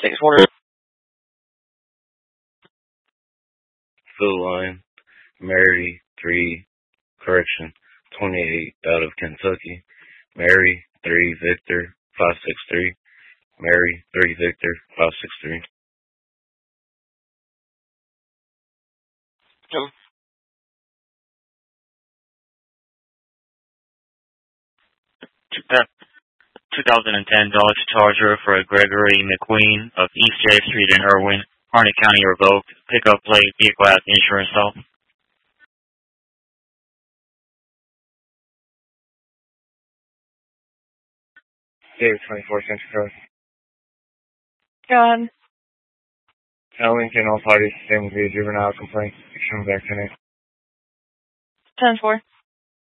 6-1. Phil Line, Mary 3, 28 out of Kentucky. Mary 3 Victor 563. Mary 3 Victor 563. 2010 Dodge Charger for Gregory McQueen of East J Street in Irwin, Harnett County revoked. Pickup plate, vehicle has insurance off. David 24 Central Cross. Go ahead. Lincoln, all parties, same with the juvenile complaint. Action back tonight. 10-4.